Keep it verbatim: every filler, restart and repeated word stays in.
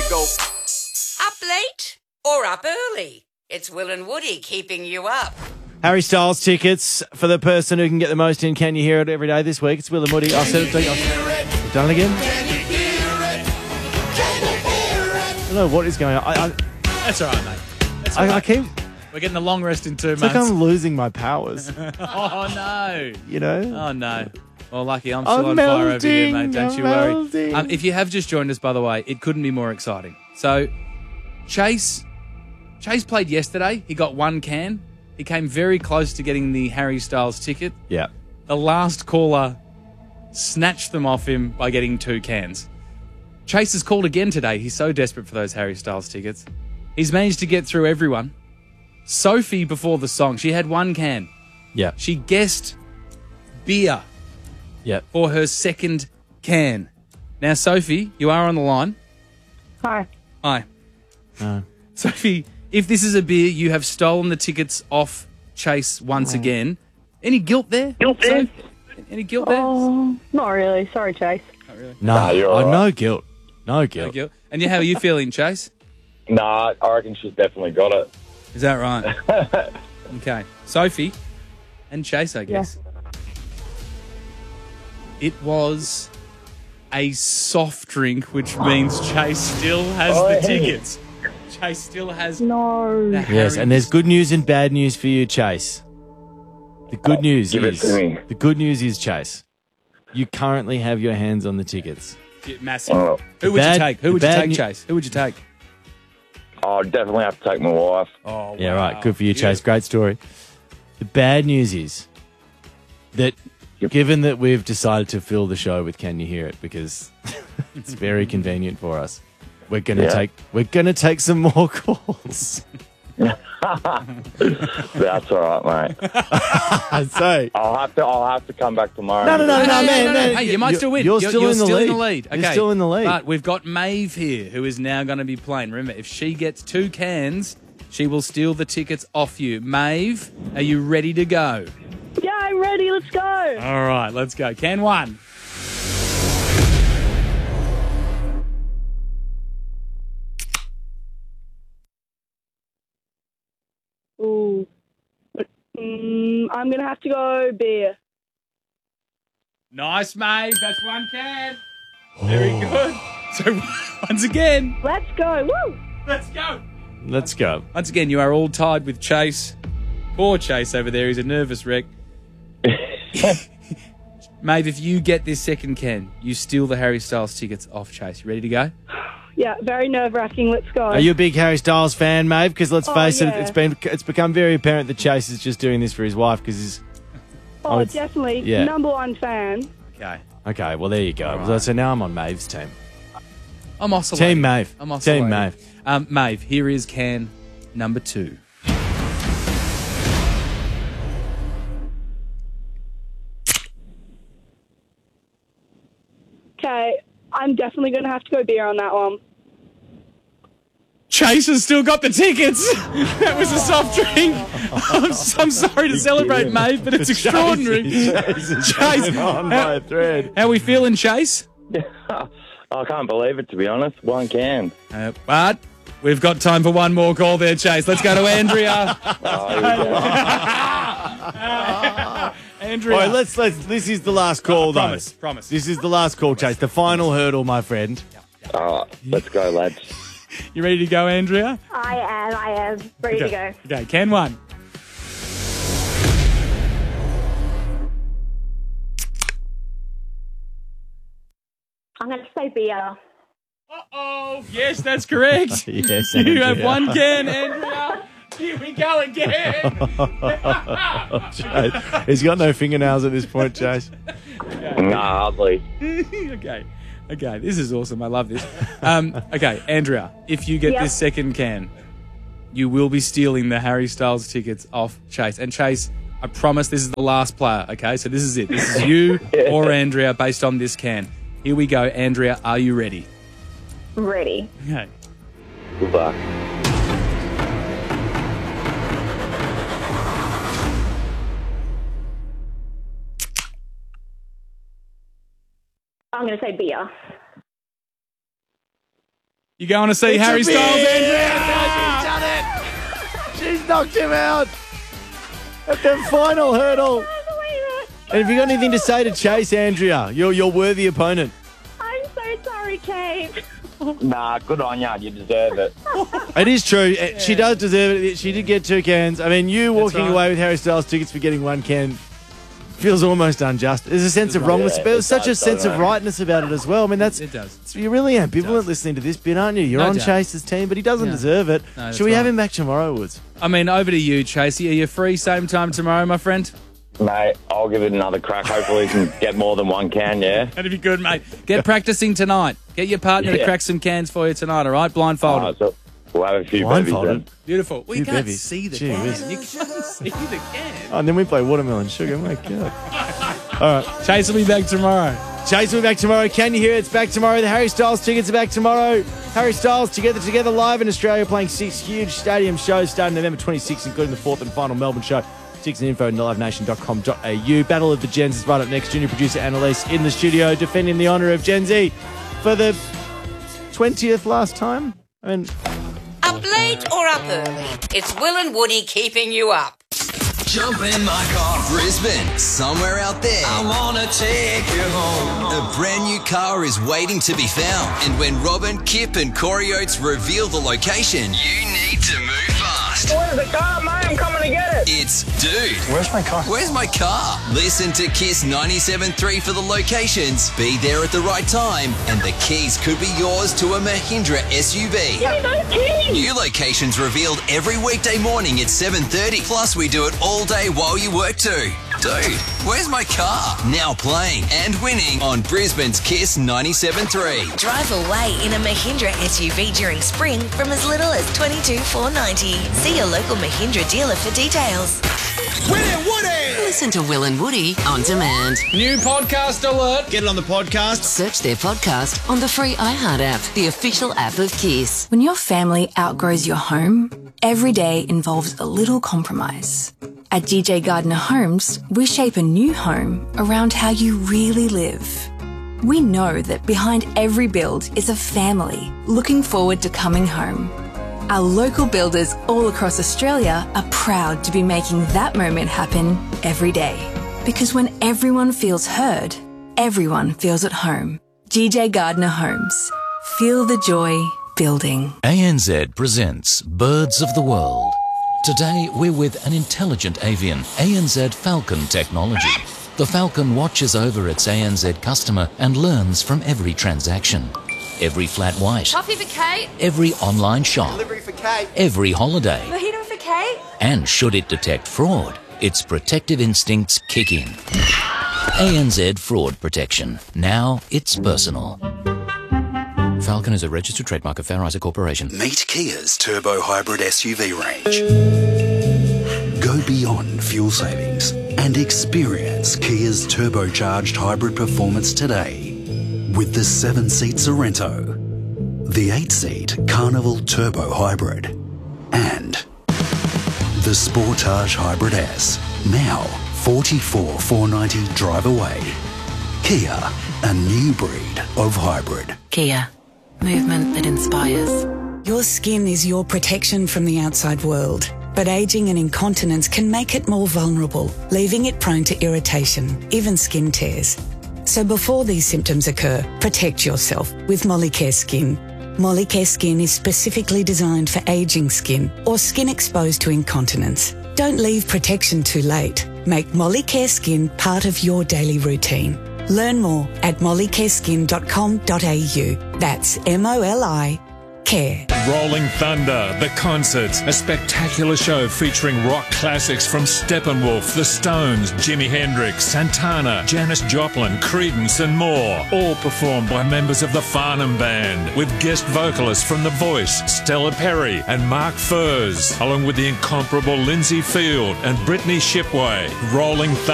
go. Up late or up early? It's Will and Woody keeping you up. Harry Styles tickets for the person who can get the most in Can You Hear It every day this week. It's Will and Woody. I'll set it to you. I've done it again. I don't know what is going on. I, I, That's all right, mate. That's all I, right. I keep... We're getting the long rest in two It's months. like I'm losing my powers, Oh, no. you know? Oh, no. Well, lucky I'm still I'm on fire over here, melting, mate. Don't I'm you worry. melting. Um, if you have just joined us, by the way, it couldn't be more exciting. So, Chase, Chase played yesterday. He got one can. He came very close to getting the Harry Styles ticket. Yeah. The last caller snatched them off him by getting two cans. Chase has called again today. He's so desperate for those Harry Styles tickets. He's managed to get through everyone. Sophie, before the song, she had one can. Yeah. She guessed beer Yeah. for her second can. Now, Sophie, you are on the line. Hi. Hi. No. Sophie, if this is a beer, you have stolen the tickets off Chase once again. Any guilt there? Guilt there? Soph? Any guilt there? Oh, not really. Sorry, Chase. No, Nah, you're oh, all right. no guilt. No No guilt. guilt. And how are you feeling, Chase? Nah, I reckon she's definitely got it. Is that right? Okay. Sophie and Chase, I guess. It was a soft drink, which means Chase still has Oh, the hey. tickets. Chase still has No. the Yes, Harry- and there's good news and bad news for you, Chase. The good news give it is to me. the good news is, Chase, you currently have your hands on the tickets. massive. Oh. Who would Bad- you take? Who the would you bad take, new- Chase? Who would you take? I'll definitely have to take my wife. Oh, Yeah, right. Good for you, Chase. Great story. The bad news is that Yep. given that we've decided to fill the show with Can You Hear It because it's very convenient for us, we're gonna Yeah. take we're gonna take some more calls. That's all right, mate. I say. I'll have to. I'll have to come back tomorrow. No, no, no, Hey, no, hey, man, no, no, man. Hey, you might You're- still win. You're still in the still lead. in the lead. Okay. You're still in the lead. But we've got Maeve here, who is now going to be playing. Remember, if she gets two cans, she will steal the tickets off you. Maeve, are you ready to go? Yeah, I'm ready. Let's go. All right, let's go. Can one. Ooh. Mm, I'm going to have to go beer. Nice, Maeve. That's one can. Very good. So once again, Let's go. Woo! let's go. Let's go. Once again, you are all tied with Chase. Poor Chase over there. He's a nervous wreck. Maeve, if you get this second can, you steal the Harry Styles tickets off Chase. You ready to go? Yeah, very nerve-wracking. Let's go. Are you a big Harry Styles fan, Maeve? Because let's Oh, face it, yeah. it's been it's become very apparent that Chase is just doing this for his wife because he's oh, it's- definitely. yeah. Number one fan. Okay. okay. Well, there you go. right. So now I'm on Maeve's team. I'm oscillating. Team Maeve. I'm oscillating. Team Maeve. Um, Maeve, here is can number two. Okay, I'm definitely going to have to go beer on that one. Chase has still got the tickets. That was a soft drink. I'm, I'm sorry to celebrate, Maeve, but it's extraordinary. Chase, Chase, on by a thread. how we feeling, Chase? I can't believe it, to be honest. One can. Uh, but we've got time for one more call there, Chase. Let's go to Andrea. Oh, here we go. Andrea. All right, let's let's. This is the last call, though. promise, promise. This is the last call, Chase. The final hurdle, my friend. All right, let's go, lads. You ready to go, Andrea? I am. I am. Ready to go. Okay, can one. I'm going to say beer. Uh-oh. Yes, that's correct. Yes, You have Andrea. one can, Andrea. Here we go again. Chase. He's got no fingernails at this point, Chase. Nah, ugly. okay. Okay, this is awesome. I love this. Um, okay, Andrea, if you get Yep. this second can, you will be stealing the Harry Styles tickets off Chase. And Chase, I promise this is the last player, okay? So this is it. This is you or Andrea based on this can. Here we go. Andrea, are you ready? Ready. Okay. Good luck. I'm going to say beer. You going to see It's Harry a Styles, beer. Andrea? She's done it. She's knocked him out at the final hurdle. And have you got anything to say to Chase, Andrea? You're your worthy opponent. I'm so sorry, Kate. Nah, good on ya. You deserve it. It is true. She does deserve it. She did get two cans. I mean, you That's walking right. away with Harry Styles tickets for getting one can feels almost unjust. There's a sense of wrongness, Yeah, but there's it such a does, sense of doesn't it? rightness about it as well. I mean, that's It does. you're really ambivalent does. listening to this bit, aren't you? You're No on doubt. Chase's team, but he doesn't Yeah. deserve it. No, that's Should we have right. him back tomorrow, Woods? I mean, over to you, Chasey. Are you free same time tomorrow, my friend? Mate, I'll give it another crack. Hopefully, you can get more than one can, yeah? That'd be good, mate. Get practicing tonight. Get your partner to Yeah. crack some cans for you tonight, all right? Blindfolded. Alright, so we'll have a few babies Blindfolded. then. Beautiful. Well, you Few can't bevies. see the Gee can. whiz. You can't see the can. Oh, and then we play watermelon sugar. My God. All right. Chase will be back tomorrow. Chase will be back tomorrow. Can you hear it? It's back tomorrow. The Harry Styles tickets are back tomorrow. Harry Styles Together Together live in Australia, playing six huge stadium shows starting November twenty-sixth, including the fourth and final Melbourne show. Tickets and info at live nation dot com dot a u. Battle of the Gens is right up next. Junior producer Annalise in the studio defending the honour of Gen Z for the twentieth last time. I mean, Up late or up early? It's Will and Woody keeping you up. Jump in my car, Brisbane, somewhere out there. I wanna take you home. A brand new car is waiting to be found. And when Robin, Kip, and Corey Oates reveal the location, you need to move fast. Where's the car, mate? I'm coming to get it. It's Dude. Where's my car? Where's my car? Listen to Kiss ninety-seven point three for the locations. Be there at the right time, and the keys could be yours to a Mahindra S U V. No kidding. New locations revealed every weekday morning at seven thirty. Plus, we do it all day while you work too. Dude, where's my car? Now playing and winning on Brisbane's Kiss ninety-seven point three. Drive away in a Mahindra S U V during spring from as little as twenty-two thousand four hundred ninety dollars. See your local Mahindra dealer for details. Listen to Will and Woody on demand. New podcast alert. Get it on the podcast. Search their podcast on the free iHeart app, the official app of Kiss. When your family outgrows your home, every day involves a little compromise. At G J Gardner Homes, we shape a new home around how you really live. We know that behind every build is a family looking forward to coming home. Our local builders all across Australia are proud to be making that moment happen every day. Because when everyone feels heard, everyone feels at home. G J Gardner Homes. Feel the joy building. A N Z presents Birds of the World. Today we're with an intelligent avian, A N Z Falcon technology. The Falcon watches over its A N Z customer and learns from every transaction. Every flat white. Coffee for Kate. Every online shop. Delivery for Kate. Every holiday. Mojito for Kate. And should it detect fraud, its protective instincts kick in. A N Z Fraud Protection. Now it's personal. Falcon is a registered trademark of Fair Isaac Corporation. Meet Kia's Turbo Hybrid S U V range. Go beyond fuel savings and experience Kia's turbocharged hybrid performance today. With the seven-seat Sorrento, the eight-seat Carnival Turbo Hybrid, and the Sportage Hybrid S, now forty-four thousand four hundred ninety dollars drive away. Kia, a new breed of hybrid. Kia. Movement that inspires. Your skin is your protection from the outside world, but ageing and incontinence can make it more vulnerable, leaving it prone to irritation, even skin tears. So before these symptoms occur, protect yourself with Molicare Skin. Molicare Skin is specifically designed for ageing skin or skin exposed to incontinence. Don't leave protection too late. Make Molicare Skin part of your daily routine. Learn more at molicare skin dot com dot a u. That's M O L I care. Rolling Thunder, the concert, a spectacular show featuring rock classics from Steppenwolf, The Stones, Jimi Hendrix, Santana, Janis Joplin, Creedence and more, all performed by members of the Farnham Band, with guest vocalists from The Voice, Stella Perry and Mark Furze, along with the incomparable Lindsay Field and Brittany Shipway. Rolling Thunder.